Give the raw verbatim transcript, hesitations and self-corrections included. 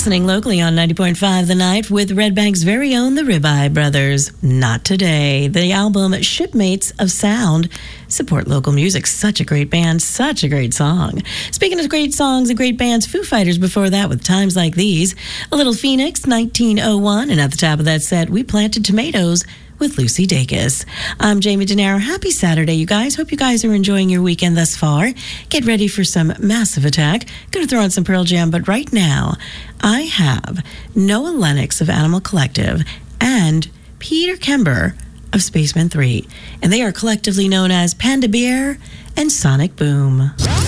listening locally on ninety point five The Night with Red Bank's very own The Ribeye Brothers. Not Today. The album Shipmates of Sound. Support local music. Such a great band. Such a great song. Speaking of great songs and great bands, Foo Fighters before that with Times Like These. A Little Phoenix, nineteen oh one. And at the top of that set, We Planted Tomatoes with Lucy Dacus. I'm Jamie Denaro. Happy Saturday, you guys. Hope you guys are enjoying your weekend thus far. Get ready for some Massive Attack. Gonna throw on some Pearl Jam, but right now, I have Noah Lennox of Animal Collective and Peter Kember of Spacemen three. And they are collectively known as Panda Bear and Sonic Boom.